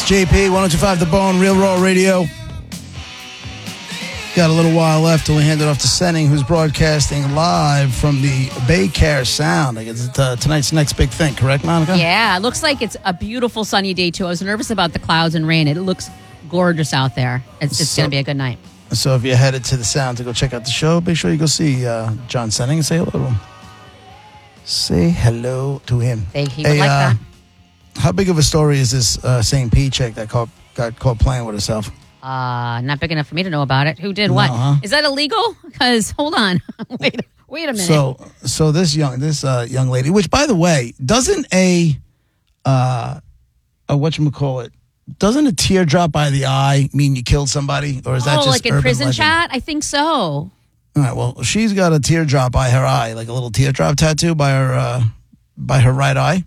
JP, 1025 The Bone, Real Raw Radio. Got a little while left till we hand it off to Senning, who's broadcasting live from the Baycare Sound. I guess it's tonight's next big thing, correct, Monica? Yeah, it looks like it's a beautiful sunny day, too. I was nervous about the clouds and rain. It looks gorgeous out there. It's going to be a good night. So if you're headed to the Sound to go check out the show, make sure you go see John Senning and say hello to him. Say hello to him. He would like that. How big of a story is this St. Pete chick that got caught playing with herself? Not big enough for me to know about it. Who did what? Huh? Is that illegal? Because, hold on. Wait a minute. So this young lady, which, by the way, doesn't a whatchamacallit, doesn't a teardrop by the eye mean you killed somebody? Or is that just like in urban prison legend? chat? I think so. All right, well, she's got a teardrop by her eye, like a little teardrop tattoo by her right eye.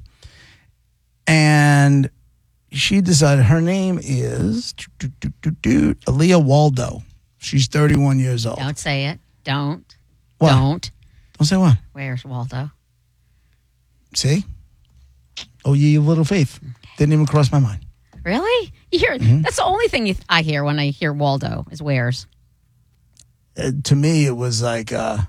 And she decided her name is Aaliyah Waldo. She's 31 years old. Don't say it. Don't. What? Don't say what? Where's Waldo? See? Oh, ye of little faith. Didn't even cross my mind. Really? You hear? That's the only thing I hear when I hear Waldo is where's. To me, it was like, the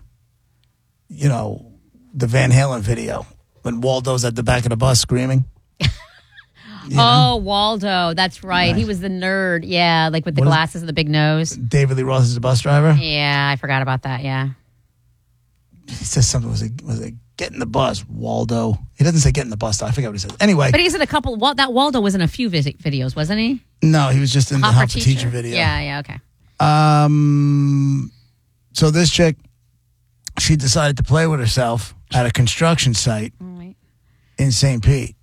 Van Halen video when Waldo's at the back of the bus screaming. Oh, Waldo. That's right. Nice. He was the nerd. Yeah, like with the glasses and the big nose. David Lee Roth is the bus driver? Yeah, I forgot about that, yeah. He says something, was it get in the bus, Waldo? He doesn't say get in the bus, though. I forget what he says. Anyway. But he's in a couple, that Waldo was in a few videos, wasn't he? No, he was just in the Hot for Teacher video. Yeah, okay. So this chick, she decided to play with herself at a construction site in St. Pete.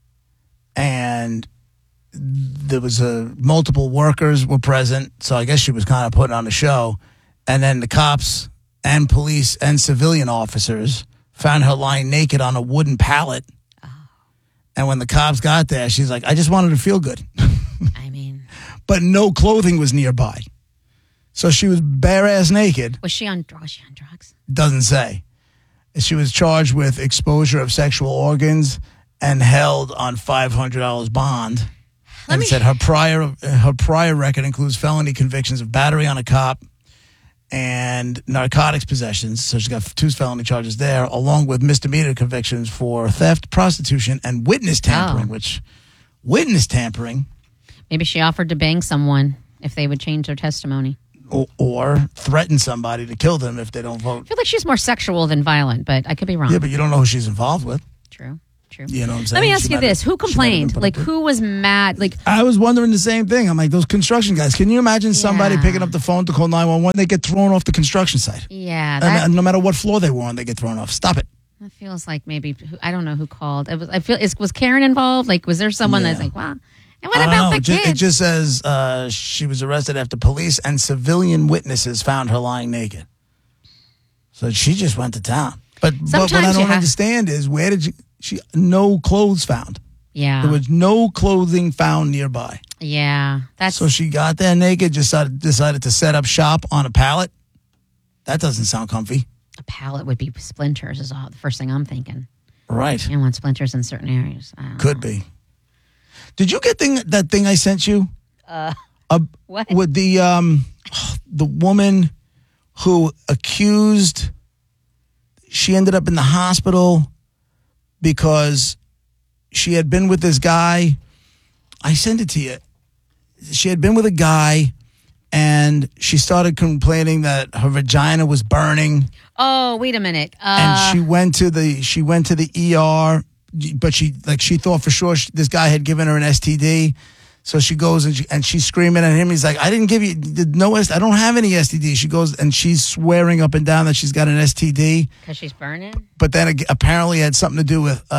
And there was multiple workers were present, so I guess she was kind of putting on a show. And then the cops and police and civilian officers found her lying naked on a wooden pallet. Oh. And when the cops got there, she's like, I just wanted to feel good. But no clothing was nearby. So she was bare-ass naked. Was she on drugs? Doesn't say. She was charged with exposure of sexual organs and held on $500 bond. And said her prior record includes felony convictions of battery on a cop and narcotics possessions. So she's got 2 felony charges there, along with misdemeanor convictions for theft, prostitution, and witness tampering. Witness tampering. Maybe she offered to bang someone if they would change their testimony. Or threaten somebody to kill them if they don't vote. I feel like she's more sexual than violent, but I could be wrong. Yeah, but you don't know who she's involved with. True. You know what I'm saying? Let me ask you this. Who complained? Like, who was mad? Like, I was wondering the same thing. I'm like, those construction guys, can you imagine somebody picking up the phone to call 911? They get thrown off the construction site. Yeah. And no matter what floor they were on, they get thrown off. Stop it. That feels like maybe, I don't know who called. Was Karen involved? Like, was there someone that's like, wow. And what about the kids? It just says she was arrested after police and civilian witnesses found her lying naked. So she just went to town. But what I don't understand is, where did no clothes found. Yeah. There was no clothing found nearby. Yeah. So she got there naked, just decided to set up shop on a pallet. That doesn't sound comfy. A pallet would be splinters is the first thing I'm thinking. Right. You don't want splinters in certain areas. Could be. Did you get that thing I sent you? What? With the woman who accused, she ended up in the hospital because she had been with this guy. I sent it to you. She had been with a guy, and she started complaining that her vagina was burning. Oh, wait a minute. And she went to the ER, but she thought for sure this guy had given her an STD. So she goes and she's screaming at him. He's like, I didn't give you I don't have any STD. She goes and she's swearing up and down that she's got an STD. Because she's burning? But then apparently it had something to do with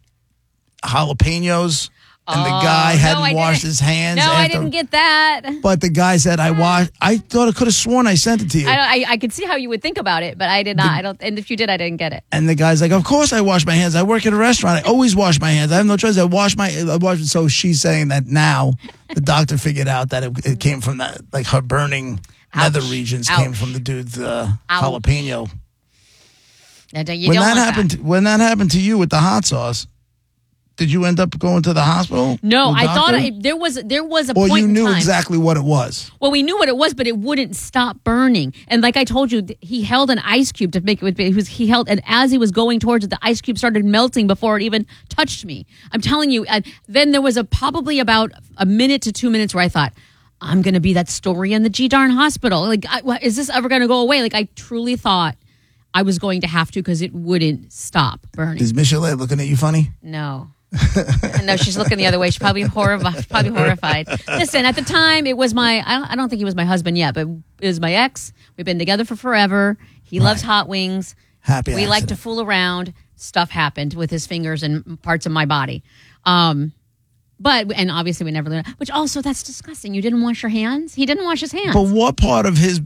jalapenos. And the guy hadn't washed his hands. No, I didn't get that. But the guy said, I thought I could have sworn I sent it to you. I could see how you would think about it, but I did not. And if you did, I didn't get it. And the guy's like, of course I wash my hands. I work at a restaurant. I always wash my hands. I have no choice. I wash. So she's saying that now the doctor figured out that it came from that, like her burning nether regions came from the dude's jalapeno. When that happened to you with the hot sauce, Did you end up going to the hospital? No, The I thought doctor? there was a Or point you in knew time. exactly what it was. Well, we knew what it was, but it wouldn't stop burning. And like I told you, he held an ice cube to make it. He held, and as he was going towards it, the ice cube started melting before it even touched me. I'm telling you. Then there was probably about a minute to 2 minutes where I thought, I'm going to be that story in the G-darn hospital. Like, is this ever going to go away? Like, I truly thought I was going to have to because it wouldn't stop burning. Is Michelet looking at you funny? No. No, she's looking the other way. She's probably horrified. Listen, at the time, it was I don't think he was my husband yet, but it was my ex. We've been together for forever. He loves hot wings. Happy We like to accident. fool around. Stuff happened with his fingers and parts of my body. And obviously we never learned. Which also, that's disgusting. You didn't wash your hands? He didn't wash his hands. But what part of his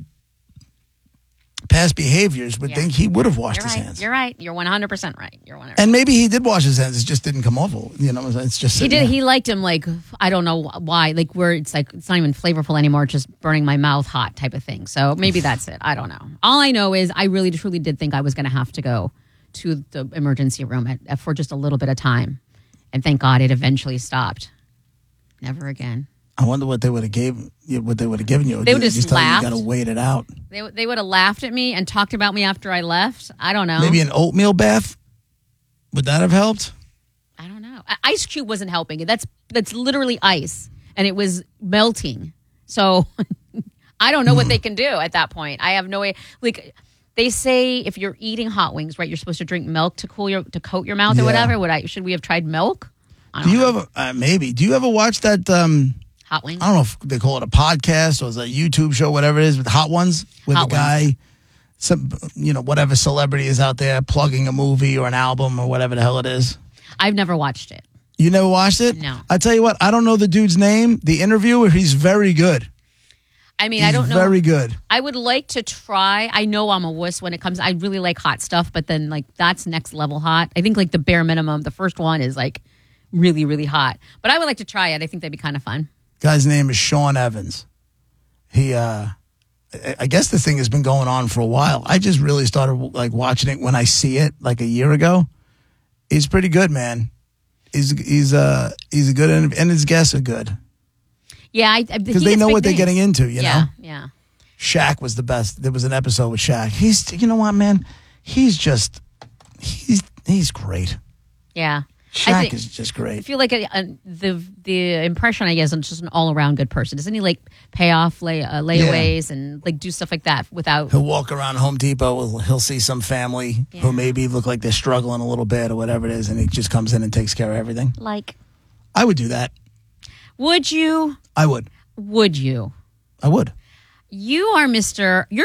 past behaviors would think he would have washed You're his right. hands? You're right. You're 100% right. You're 100%. And maybe he did wash his hands. It just didn't come off. You know, it's just He sitting did. there. He liked him like, I don't know why, like where it's like it's not even flavorful anymore, just burning my mouth hot type of thing. So maybe that's it. I don't know. All I know is I really truly did think I was going to have to go to the emergency room for just a little bit of time, and thank God it eventually stopped. Never again. I wonder what they would have given you. They would just tell you laughed. got to wait it out. They would have laughed at me and talked about me after I left. I don't know. Maybe an oatmeal bath. Would that have helped? I don't know. Ice cube wasn't helping. That's literally ice, and it was melting. So I don't know what they can do at that point. I have no way. Like they say, if you're eating hot wings, right, you're supposed to drink milk to coat your mouth or Yeah. whatever. Should we have tried milk? I Do don't you know. ever maybe? Do you ever watch that? Hot wings? I don't know if they call it a podcast or it's a YouTube show, whatever it is, with Hot Ones, with Hot a guy, some whatever celebrity is out there plugging a movie or an album or whatever the hell it is. I've never watched it. You never watched it? No. I tell you what, I don't know the dude's name. The interviewer, he's very good. I mean, He's I don't know. very good. I would like to try. I know I'm a wuss when it comes. I really like hot stuff, but then like that's next level hot. I think like the bare minimum. The first one is like really, really hot. But I would like to try it. I think that'd be kind of fun. Guy's name is Sean Evans. He, I guess this thing has been going on for a while. I just really started like watching it when I see it like a year ago. He's pretty good, man. He's a good, and his guests are good Yeah, because they know what they're getting into. You know, Yeah. Shaq was the best. There was an episode with Shaq. You know what, man? He's great. Yeah. Shaq is just I great. feel like the impression I guess I'm just an all around good person. Doesn't he like pay off layaways and like do stuff like that without? He'll walk around Home Depot. He'll see some family who maybe look like they're struggling a little bit or whatever it is, and he just comes in and takes care of everything. Like, I would do that. would you? I would. Would you? I would. You are Mr. You're